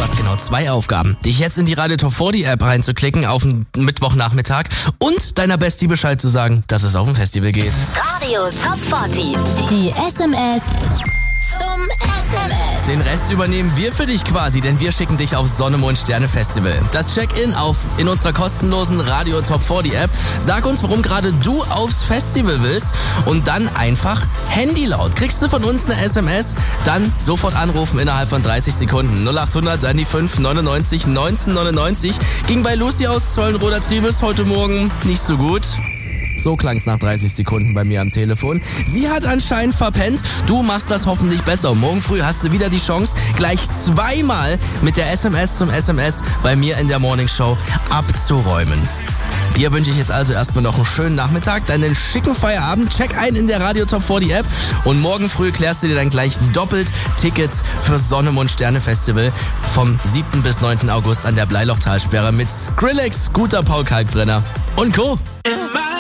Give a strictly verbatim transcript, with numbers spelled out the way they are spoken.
Du hast genau zwei Aufgaben. Dich jetzt in die Radio Top vierzig App reinzuklicken auf den Mittwochnachmittag und deiner Bestie Bescheid zu sagen, dass es auf ein Festival geht. Radio Top vierzig. Die S M S zum S M S. Den Rest übernehmen wir für dich quasi, denn wir schicken dich aufs Sonne, Mond, Sterne Festival. Das Check-in auf in unserer kostenlosen Radio Top vierzig App. Sag uns, warum gerade du aufs Festival willst und dann einfach Handy laut. Kriegst du von uns eine S M S, dann sofort anrufen innerhalb von dreißig Sekunden. null acht hundert dann die fünf neunundneunzig neunzehn neunundneunzig. Ging bei Lucy aus Zollenroder Triebes heute Morgen nicht so gut. So klang's nach dreißig Sekunden bei mir am Telefon. Sie hat anscheinend verpennt. Du machst das hoffentlich besser. Morgen früh hast du wieder die Chance, gleich zweimal mit der S M S zum S M S bei mir in der Morning Show abzuräumen. Dir wünsche ich jetzt also erstmal noch einen schönen Nachmittag, dann einen schicken Feierabend. Check ein in der Radio Top vierzig App und morgen früh klärst du dir dann gleich doppelt Tickets für Sonne, Mond, Sterne Festival vom siebten bis neunten August an der Bleilochtalsperre mit Skrillex, Scooter, Paul Kalkbrenner und Co.